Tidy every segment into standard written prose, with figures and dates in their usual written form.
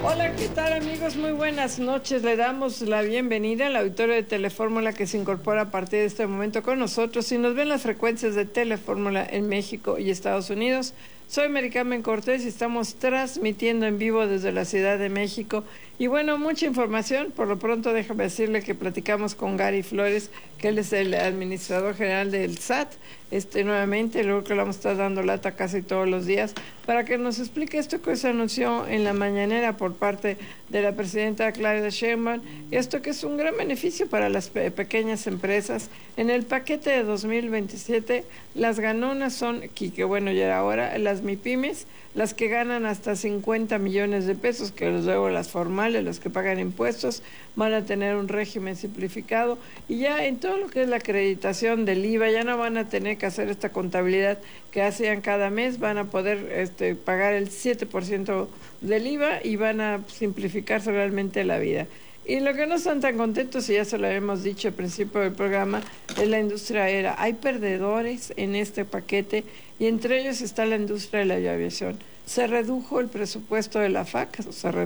Hola, ¿qué tal amigos? Muy buenas noches. Le damos la bienvenida al auditorio de Telefórmula que se incorpora a partir de este momento con nosotros. Si nos ven las frecuencias de Telefórmula en México y Estados Unidos, soy Mary Carmen Cortés y estamos transmitiendo en vivo desde la Ciudad de México. Y bueno, mucha información. Por lo pronto déjame decirle que platicamos con Gary Flores, que él es el administrador general del SAT, nuevamente, luego que le vamos a estar dando lata casi todos los días, para que nos explique esto que se anunció en la mañanera por parte de la presidenta Claudia Sheinbaum, esto que es un gran beneficio para las pequeñas empresas. En el paquete de 2027, las ganonas son, que bueno, ya era ahora, las MIPYMES, las que ganan hasta 50 millones de pesos, que luego las formales, las que pagan impuestos, van a tener un régimen simplificado, y ya en todo lo que es la acreditación del IVA, ya no van a tener que hacer esta contabilidad que hacían cada mes, van a poder pagar el 7% del IVA y van a simplificarse realmente la vida. Y lo que no están tan contentos, y ya se lo habíamos dicho al principio del programa, es la industria aérea. Hay perdedores en este paquete y entre ellos está la industria de la aviación. Se redujo el presupuesto de la FAC,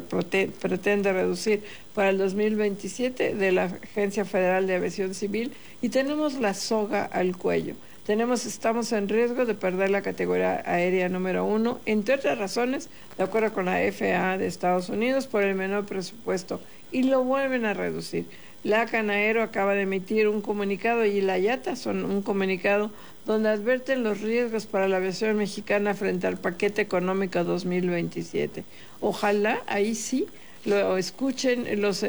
pretende reducir para el 2027 de la Agencia Federal de Aviación Civil, y tenemos la soga al cuello. Estamos en riesgo de perder la categoría aérea número 1, entre otras razones, de acuerdo con la FAA de Estados Unidos, por el menor presupuesto, y lo vuelven a reducir. La Canaero acaba de emitir un comunicado, y la IATA son un comunicado donde advierten los riesgos para la aviación mexicana frente al paquete económico 2027. Ojalá ahí sí lo escuchen los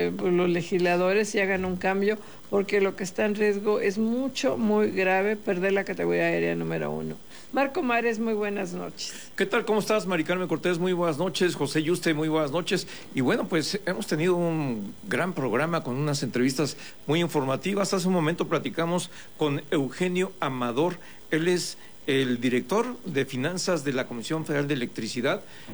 legisladores y hagan un cambio, porque lo que está en riesgo es muy grave, perder la categoría aérea número 1. Marco Mares, muy buenas noches. ¿Qué tal? ¿Cómo estás, Mari Carmen Cortés? Muy buenas noches. José Yuste, muy buenas noches. Y bueno, pues hemos tenido un gran programa con unas entrevistas muy informativas. Hace un momento platicamos con Eugenio Amador. Él es el director de finanzas de la Comisión Federal de Electricidad,